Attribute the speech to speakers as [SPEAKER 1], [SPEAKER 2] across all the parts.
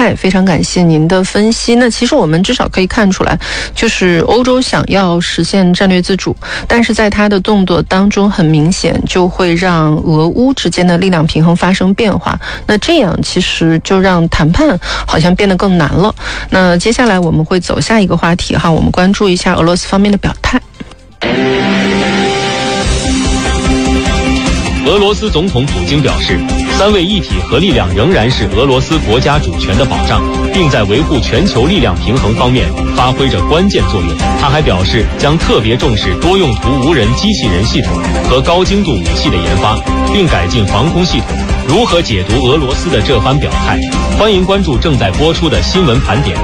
[SPEAKER 1] 态，非常感谢您的分析。那其实我们至少可以看出来，就是欧洲想要实现战略自主，但是在它的动作当中很明显就会让俄乌之间的力量平衡发生变化，那这样其实就让谈判好像变得更难了。那接下来我们会走下一个话题哈，我们关注一下俄罗斯方面的表态。
[SPEAKER 2] 俄罗斯总统普京表示，三位一体核力量仍然是俄罗斯国家主权的保障，并在维护全球力量平衡方面发挥着关键作用。他还表示，将特别重视多用途无人机器人系统和高精度武器的研发，并改进防空系统。如何解读俄罗斯的这番表态？欢迎关注正在播出的新闻盘点。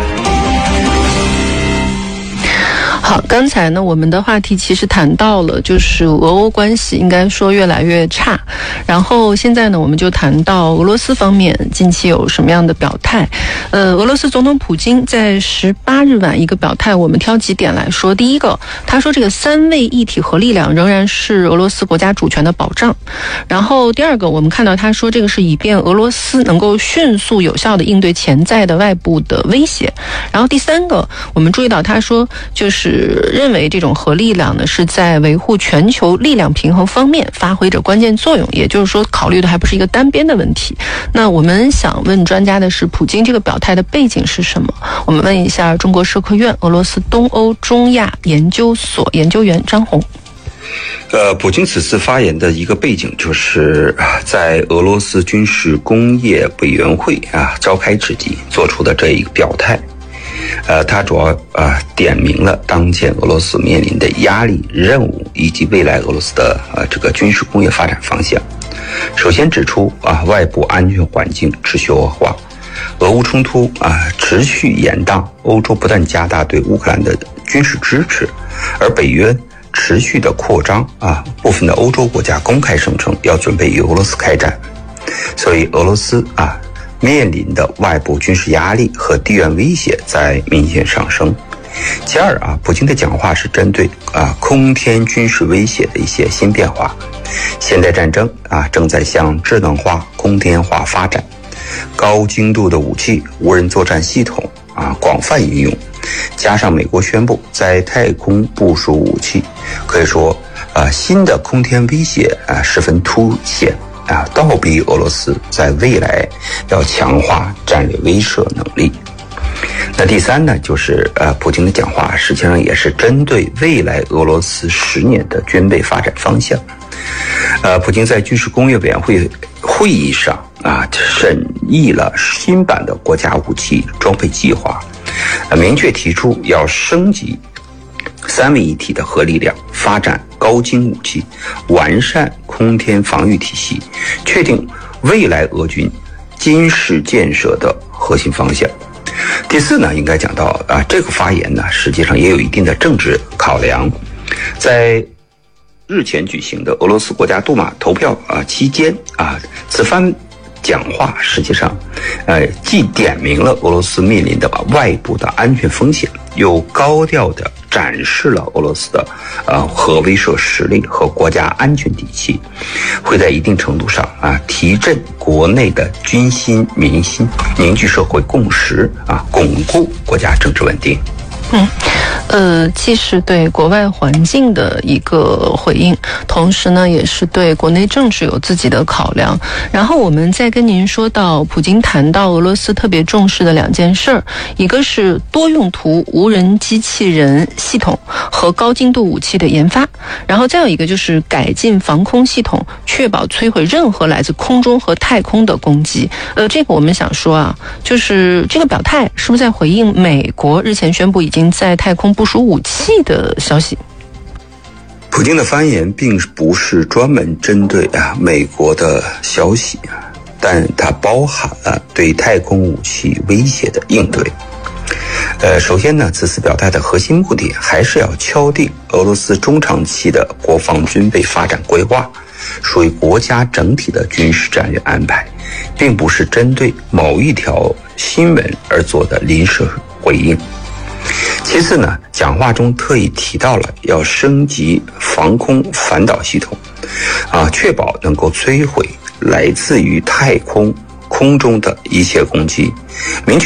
[SPEAKER 1] 好，刚才呢，我们的话题其实谈到了，就是俄欧关系应该说越来越差。然后现在呢，我们就谈到俄罗斯方面近期有什么样的表态。俄罗斯总统普京在18日晚一个表态，我们挑几点来说。第一个，他说这个三位一体核力量仍然是俄罗斯国家主权的保障。然后第二个，我们看到他说这个是以便俄罗斯能够迅速有效地应对潜在的外部的威胁。然后第三个，我们注意到他说就是认为这种核力量呢是在维护全球力量平衡方面发挥着关键作用，也就是说考虑的还不是一个单边的问题。那我们想问专家的是，普京这个表态的背景是什么？我们问一下中国社科院俄罗斯东欧中亚研究所研究员张红。
[SPEAKER 3] 普京此次发言的一个背景就是在俄罗斯军事工业委员会召开之际做出的这一个表态。他主要点明了当前俄罗斯面临的压力、任务以及未来俄罗斯的这个军事工业发展方向。首先指出外部安全环境持续恶化，俄乌冲突持续延宕，欧洲不断加大对乌克兰的军事支持，而北约持续的扩张部分的欧洲国家公开声称要准备与俄罗斯开战，所以俄罗斯面临的外部军事压力和地缘威胁在明显上升。其二普京的讲话是针对空天军事威胁的一些新变化。现代战争正在向智能化、空天化发展，高精度的武器、无人作战系统广泛运用，加上美国宣布在太空部署武器，可以说新的空天威胁十分凸显。倒逼俄罗斯在未来要强化战略威慑能力。那第三呢，就是普京的讲话实际上也是针对未来俄罗斯10年的军备发展方向。普京在军事工业委员会会议上审议了新版的国家武器装备计划，明确提出要升级三位一体的核力量，发展高精武器，完善空天防御体系，确定未来俄军军事建设的核心方向。第四呢，应该讲到这个发言呢，实际上也有一定的政治考量。在日前举行的俄罗斯国家杜马投票期间此番讲话实际上既点明了俄罗斯面临的外部的安全风险，又高调的展示了俄罗斯的核威慑实力和国家安全底气，会在一定程度上提振国内的军心民心，凝聚社会共识巩固国家政治稳定。
[SPEAKER 1] 既是对国外环境的一个回应，同时呢，也是对国内政治有自己的考量。然后我们再跟您说到，普京谈到俄罗斯特别重视的2件事儿，一个是多用途无人机器人系统和高精度武器的研发，然后再有一个就是改进防空系统，确保摧毁任何来自空中和太空的攻击。这个我们想说就是这个表态是不是在回应美国日前宣布已经在太空部署武器的消息？
[SPEAKER 3] 普京的发言并不是专门针对美国的消息，但它包含了对太空武器威胁的应对。首先呢，此次表态的核心目的还是要敲定俄罗斯中长期的国防军备发展规划，属于国家整体的军事战略安排，并不是针对某一条新闻而做的临时回应。其次呢，讲话中特意提到了要升级防空反导系统，确保能够摧毁来自于太空空中的一切攻击，明确